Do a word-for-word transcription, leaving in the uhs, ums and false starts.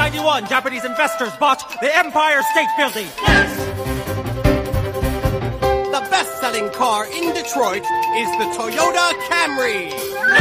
ninety-one, Japanese investors bought the Empire State Building. Yes! The best-selling car in Detroit is the Toyota Camry.